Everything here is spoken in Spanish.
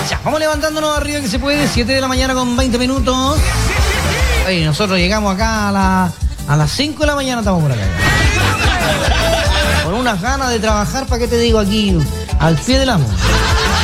Ya, vamos levantándonos arriba que se puede. 7 de la mañana con 20 minutos. Oye, nosotros llegamos acá a las 5 de la mañana, estamos por acá. Con unas ganas de trabajar, ¿para qué te digo aquí? Al pie del amo.